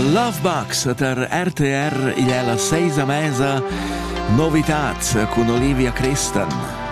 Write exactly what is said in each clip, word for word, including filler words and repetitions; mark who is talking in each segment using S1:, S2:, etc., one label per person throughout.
S1: Lovebox per R T R, il è la seisa mesa, novitats con Olivia Christen.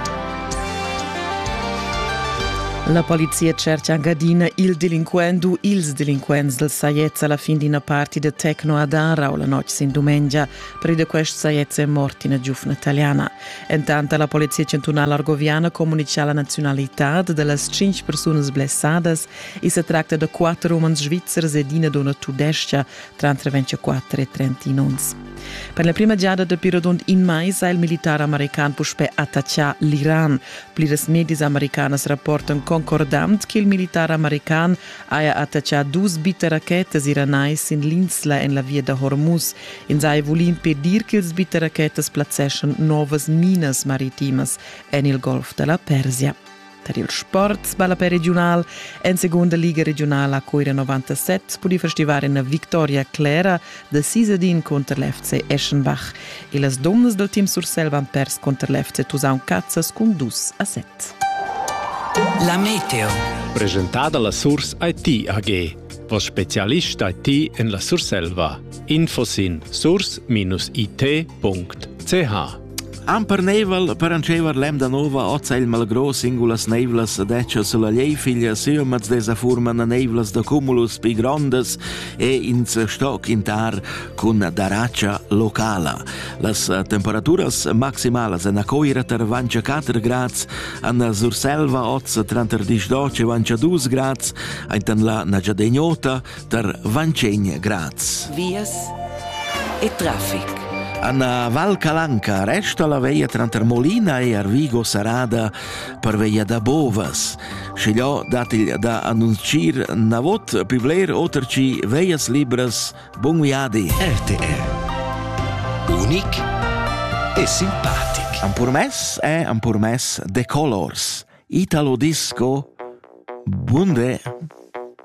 S2: La polizia cerca in Gadina il delinquendo, ils delinquents del Saiez alla fin di una parte de Tecno ad Ara o la notte sin domenica, per de quest Saiez è morto in giufna italiana. Intanto la polizia centunale argoviana comunica la nazionalità delle cinque persone blessadas e si tratta di quattro uomini svizzeri e una donna tudesca tra ventiquattro e trentuno anni. Per la prima giada del periodo in mai sa il militare americano puspe attacciare l'Iran. Pliras medis americanas rapportan concordant che il militare americano ha attacciato due bitte racchetes iranais in l'insula in la via de Hormuz. In sai vuol impedir che le bitte racchetes placessan novas minas maritimas en il Golf della Persia. Per il sport, balla per regional, in seconda liga regionale a Coira novantasette, pudi festivare una vittoria clara de Sisadin contro l'F C Eschenbach e le donne del team Surselva van pers contro l'F C Tusaun Cazzas con due a sette.
S3: La meteo.
S4: Presentata la Source I T A G, vos specialist I T in la Surselva. Infos in source I T punto c h.
S1: Amper nevel per ancever lem da nova ozza il malgro singulas nevlas deccia sulla liei figlia siumaz desa furman nevlas da cumulus pi grondes e ins stoc intar cun daraccia locala. Las temperaturas maximales en a coira ter ventiquattro grads, an Surselva ozza trentadisdoce ventidue grads, en la Nagiadegnota ter ventogn grads.
S3: Vias e traffic.
S1: Anna Val Calanca resta la veia tra Molina e Arvigo Sarada per veia da Bovas. Scegliò datil da annuncir navot pivler oterci veias libras bon viadi.
S5: R T R. Unic e simpatic.
S1: Ampurmes e ampurmes de colors. Italo disco bunde.